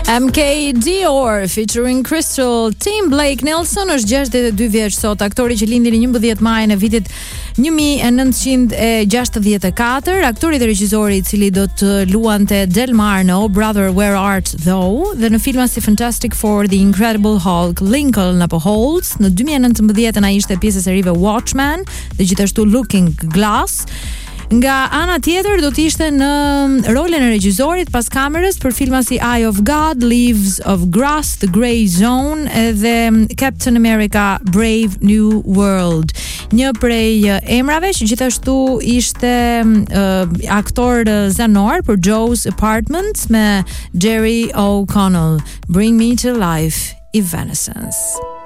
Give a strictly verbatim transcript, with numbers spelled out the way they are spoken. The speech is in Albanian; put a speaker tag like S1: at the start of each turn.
S1: M K Dior featuring Crystal. Tim Blake Nelson është gjashtëdhjetë e dy vjeç sot, aktori që lindi në njëmbëdhjetë maj në vitit një mijë e nëntëqind e gjashtëdhjetë e katër, aktori dhe regjizori i cili do të luante Delmar në Oh Brother Where Art Thou dhe në filma si Fantastic Four, The Incredible Hulk, Lincoln apo Holtz. Në dy mijë e nëntëmbëdhjetë ai ishte pjesë e serive Watchmen dhe gjithashtu Looking Glass. Nga ana tjetër do të ishte në rolin e regjisorit pas kamerës për filma si Eye of God, Leaves of Grass, The Grey Zone dhe Captain America Brave New World. Një prej emrave që gjithashtu ishte uh, aktor zanor për Joe's Apartment me Jerry O'Connell. Bring Me to Life, Evanescence.